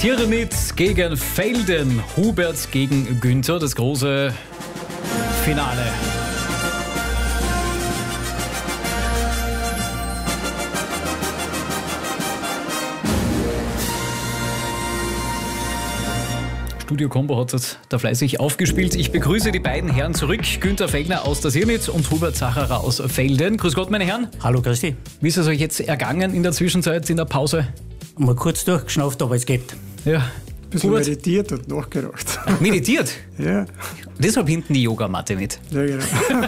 Sirnitz gegen Velden, Hubert gegen Günther, das große Finale. Studio Combo hat es da fleißig aufgespielt. Ich begrüße die beiden Herren zurück. Günther Feldner aus der Sirnitz und Hubert Zacherer aus Velden. Grüß Gott, meine Herren. Hallo, grüß dich. Wie ist es euch jetzt ergangen in der Zwischenzeit, in der Pause? Mal kurz durchgeschnauft, aber es geht. Ja. Ein bisschen meditiert und nachgedacht. Meditiert? Ja. Deshalb hinten die Yogamatte mit. Ja, genau.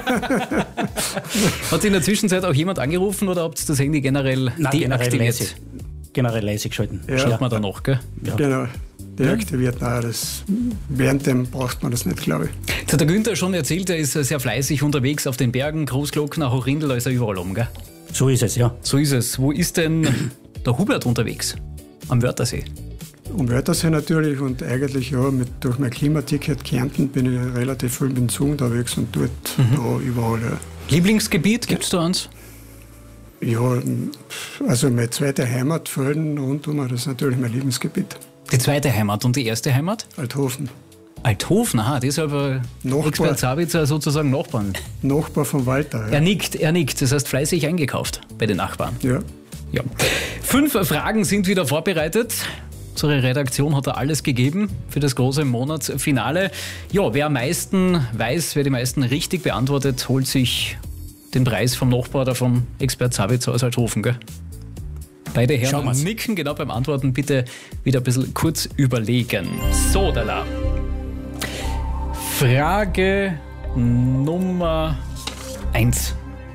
Hat in der Zwischenzeit auch jemand angerufen oder habt ihr das Handy generell deaktiviert? Generell leise geschalten. Ja. Schaut man da noch, gell? Ja. Genau. Deaktiviert. Nein, während dem braucht man das nicht, glaube ich. Jetzt hat der Günther schon erzählt, er ist sehr fleißig unterwegs auf den Bergen, Großglockner, Hochrindl, da ist er überall um, gell? So ist es, ja. So ist es. Wo ist denn der Hubert unterwegs? Am Wörthersee? Am Wörthersee natürlich und eigentlich ja, durch mein Klimaticket Kärnten bin ich relativ viel mit dem Zug unterwegs und dort da überall. Ja. Lieblingsgebiet, gibt es da eins? Ja, also meine zweite Heimat, Velden rundum, das ist natürlich mein Lieblingsgebiet. Die zweite Heimat und die erste Heimat? Althofen. Althofen, aha, deshalb Expert Sabitzer sozusagen Nachbarn. Nachbar von Walter. Ja. Er nickt, das heißt fleißig eingekauft bei den Nachbarn. Ja. 5 Fragen sind wieder vorbereitet. Unsere Redaktion hat da alles gegeben für das große Monatsfinale. Ja, wer am meisten weiß, wer die meisten richtig beantwortet, holt sich den Preis vom Nachbar oder vom Expert Sabitzer aus Althofen, gell? Beide Herren nicken genau beim Antworten. Bitte wieder ein bisschen kurz überlegen. So, Dala. Frage Nummer 1.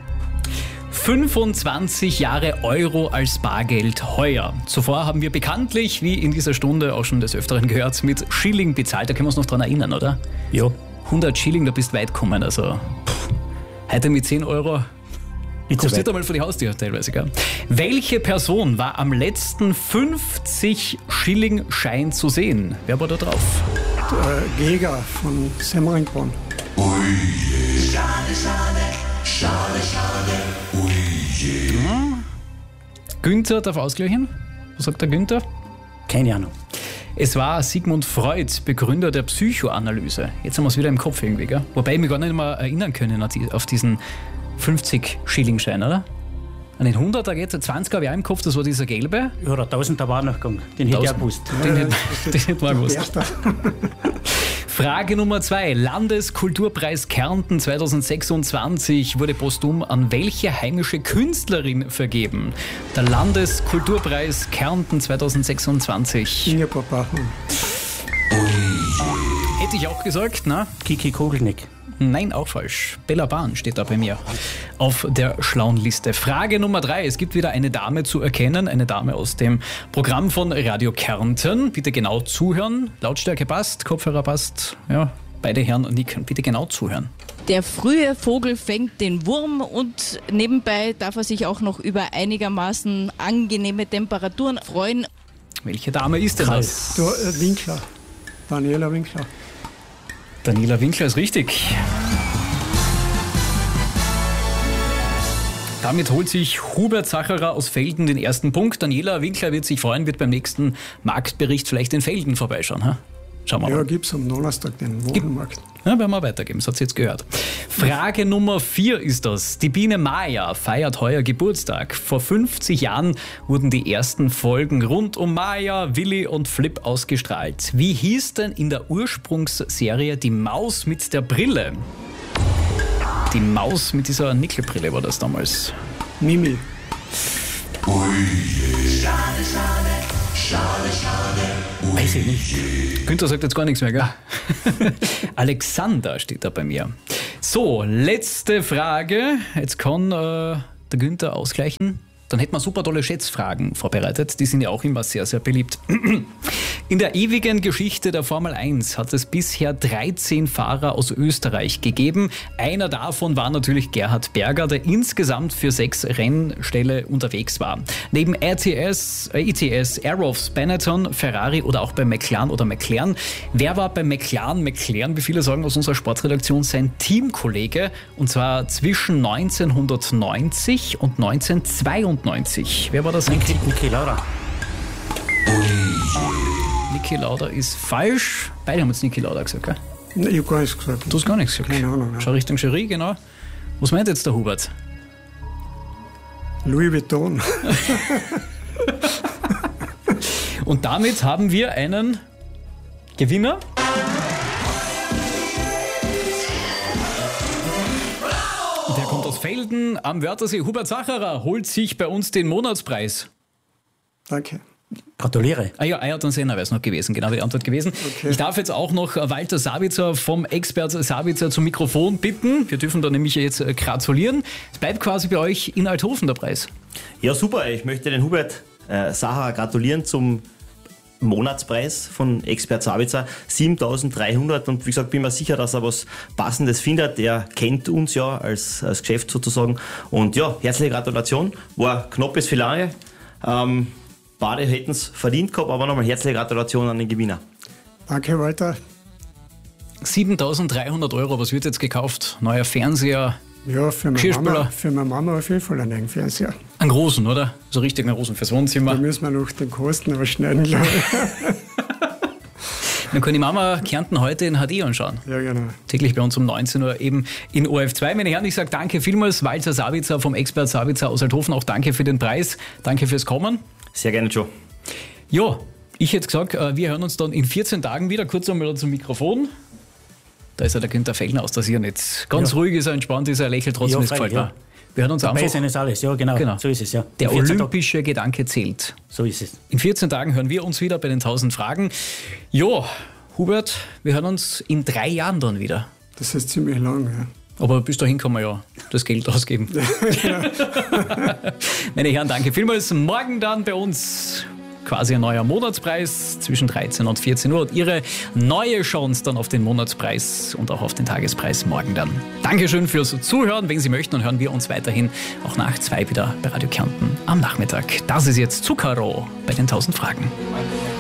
25 Jahre Euro als Bargeld heuer. Zuvor haben wir bekanntlich, wie in dieser Stunde auch schon des Öfteren gehört, mit Schilling bezahlt. Da können wir uns noch dran erinnern, oder? Ja. 100 Schilling, da bist du weit gekommen. Also, heute mit 10 Euro... Kommst nicht einmal vor die Haustür teilweise, gell? Welche Person war am letzten 50-Schilling-Schein zu sehen? Wer war da drauf? Der Jäger von Semmeringbahn. Ui je. Schade, ui je. Günther darf ausgleichen. Was sagt der Günther? Keine Ahnung. Es war Sigmund Freud, Begründer der Psychoanalyse. Jetzt haben wir es wieder im Kopf irgendwie, gell? Wobei ich mich gar nicht mehr erinnern können auf diesen 50-Schilling-Schein, oder? An den 100er geht es, 20er habe ich auch im Kopf, das war dieser gelbe. Ja, der 1000er war noch gegangen. Den hätte ich auch gewusst. Den hätte ich mal gewusst. Frage Nummer 2. Landeskulturpreis Kärnten 2026 wurde posthum an welche heimische Künstlerin vergeben? Der Landeskulturpreis Kärnten 2026. Ingeborg Bachmann. Hätte ich auch gesagt, na? Kiki Kogelnick. Nein, auch falsch. Bella Bahn steht da bei mir auf der schlauen Liste. Frage Nummer 3. Es gibt wieder eine Dame zu erkennen, eine Dame aus dem Programm von Radio Kärnten. Bitte genau zuhören. Lautstärke passt, Kopfhörer passt. Ja, beide Herren nicken. Bitte genau zuhören. Der frühe Vogel fängt den Wurm und nebenbei darf er sich auch noch über einigermaßen angenehme Temperaturen freuen. Welche Dame ist denn das? Winkler. Daniela Winkler. Daniela Winkler ist richtig. Damit holt sich Hubert Zacherer aus Velden den ersten Punkt. Daniela Winkler wird sich freuen, wird beim nächsten Marktbericht vielleicht in Velden vorbeischauen. Ha? Schauen wir mal. Ja, gibt es am Donnerstag den Wochenmarkt. Ja, werden wir weitergeben, das hat sie jetzt gehört. Frage Nummer 4 ist das. Die Biene Maya feiert heuer Geburtstag. Vor 50 Jahren wurden die ersten Folgen rund um Maya, Willi und Flip ausgestrahlt. Wie hieß denn in der Ursprungsserie die Maus mit der Brille? Die Maus mit dieser Nickelbrille war das damals. Mimi. Ui je. Schade, weiß ich nicht. Günther sagt jetzt gar nichts mehr, gell? Alexander steht da bei mir. So, letzte Frage. Jetzt kann der Günther ausgleichen. Dann hätten wir super tolle Schätzfragen vorbereitet. Die sind ja auch immer sehr, sehr beliebt. In der ewigen Geschichte der Formel 1 hat es bisher 13 Fahrer aus Österreich gegeben. Einer davon war natürlich Gerhard Berger, der insgesamt für 6 Rennställe unterwegs war. Neben ETS, Aerox, Benetton, Ferrari oder auch bei McLaren. Wer war bei McLaren, wie viele sagen aus unserer Sportredaktion, sein Teamkollege? Und zwar zwischen 1990 und 1992. Wer war das? Niki Lauda. Niki Lauda ist falsch. Beide haben jetzt Niki Lauda gesagt, gell? Nein, ich habe gar nichts gesagt. Du hast gar nichts gesagt. Keine Ahnung. Nein. Schau Richtung Jury, genau. Was meint jetzt der Hubert? Louis Vuitton. Und damit haben wir einen Gewinner. Der kommt aus Velden am Wörthersee. Hubert Sacherer holt sich bei uns den Monatspreis. Danke. Gratuliere. Ah ja, Ayat und Senna wäre es noch gewesen, genau die Antwort gewesen. Okay. Ich darf jetzt auch noch Walter Sabitzer vom Expert Sabitzer zum Mikrofon bitten. Wir dürfen da nämlich jetzt gratulieren. Es bleibt quasi bei euch in Althofen der Preis. Ja, super. Ich möchte den Hubert Sacherer gratulieren zum Monatspreis von Expert Sabitzer, 7.300, und wie gesagt, bin mir sicher, dass er was Passendes findet. Er kennt uns ja als Geschäft sozusagen, und ja, herzliche Gratulation, war knappes Finale, beide hätten es verdient gehabt, aber nochmal herzliche Gratulation an den Gewinner. Danke, Walter. 7.300 Euro, was wird jetzt gekauft? Neuer Fernseher, Ja, für meine Mama auf jeden Fall einen eigenen Fernseher. einen großen, oder? So richtig einen großen fürs Wohnzimmer. Da müssen wir noch den Kosten überschneiden, glaube ich. Dann kann die Mama Kärnten heute in HD anschauen. Ja, genau. Täglich bei uns um 19 Uhr eben in ORF2. Meine Herren, ich sage danke vielmals. Walter Sabitzer vom Expert Sabitzer aus Althofen. Auch danke für den Preis. Danke fürs Kommen. Sehr gerne, Joe. Ja, ich hätte gesagt, wir hören uns dann in 14 Tagen wieder. Kurz einmal zum Mikrofon. Da ist ja der Günther Fellner aus der Siernetz. Ganz ruhig ist er, entspannt ist er, lächelt trotzdem, Ja, es gefällt freilich, mir. Wir hören uns Dabei einfach. sein ist alles, ja genau. Genau. So ist es, ja. Der 14 Tage- olympische Gedanke zählt. So ist es. In 14 Tagen hören wir uns wieder bei den 1000 Fragen. Jo, Hubert, wir hören uns in 3 Jahren dann wieder. Das ist ziemlich lang, ja. Aber bis dahin kann man ja das Geld ausgeben. Meine Herren, danke vielmals. Morgen dann bei uns quasi ein neuer Monatspreis zwischen 13 und 14 Uhr. Und Ihre neue Chance dann auf den Monatspreis und auch auf den Tagespreis morgen dann. Dankeschön fürs Zuhören. Wenn Sie möchten, dann hören wir uns weiterhin auch nach 2 wieder bei Radio Kärnten am Nachmittag. Das ist jetzt Zuckerrohr bei den 1000 Fragen.